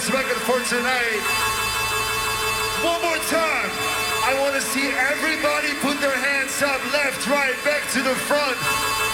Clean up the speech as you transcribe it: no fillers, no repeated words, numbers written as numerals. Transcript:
last record for tonight. One more time. I want to see everybody put their hands up, left, right, back to the front.